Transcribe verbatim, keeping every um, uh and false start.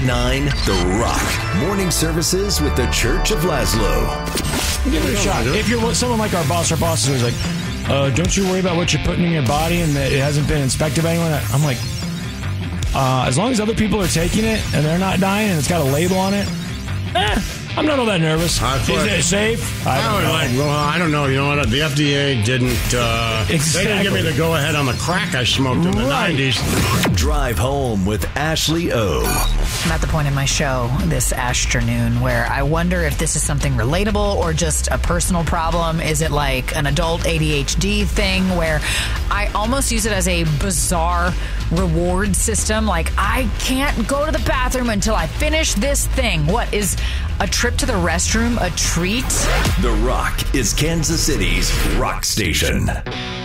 nine The Rock. Morning services with the Church of Laszlo. Give it a shot. If you're someone like our boss, our boss is always like, uh, don't you worry about what you're putting in your body and that it hasn't been inspected by anyone. I'm like, uh, as long as other people are taking it and they're not dying and it's got a label on it, eh, I'm not all that nervous. I Is it safe? I don't I know. like, well, I don't know. You know what? The F D A didn't. Uh, Exactly. They didn't give me the go ahead on the crack I smoked in the Right. nineties. Drive home with Ashley O. I'm at the point in my show this afternoon where I wonder if this is something relatable or just a personal problem. Is it like an adult A D H D thing where I almost use it as a bizarre reward system? Like, I can't go to the bathroom until I finish this thing. What is a trip to the restroom a treat? The Rock is Kansas City's rock station.